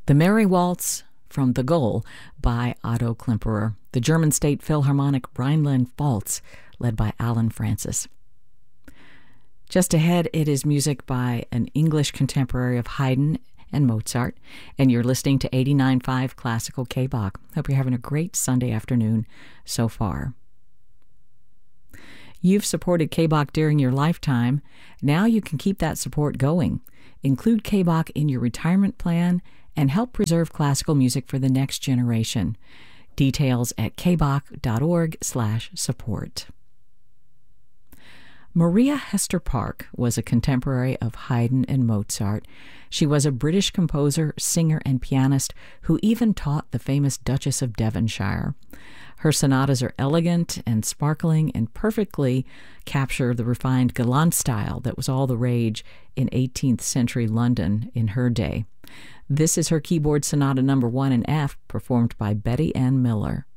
The Merry Waltz from The Goal by Otto Klemperer, the German State Philharmonic Rhineland-Pfalz, led by Alan Francis. Just ahead, it is music by an English contemporary of Haydn and Mozart, and you're listening to 89.5 Classical K-Bach. Hope you're having a great Sunday afternoon so far. You've supported K-Bach during your lifetime. Now you can keep that support going. Include K-Bach in your retirement plan and help preserve classical music for the next generation. Details at kbach.org/support. Maria Hester Park was a contemporary of Haydn and Mozart. She was a British composer, singer, and pianist who even taught the famous Duchess of Devonshire. Her sonatas are elegant and sparkling and perfectly capture the refined galant style that was all the rage in 18th century London in her day. This is her keyboard sonata number 1 in F, performed by Betty Ann Miller.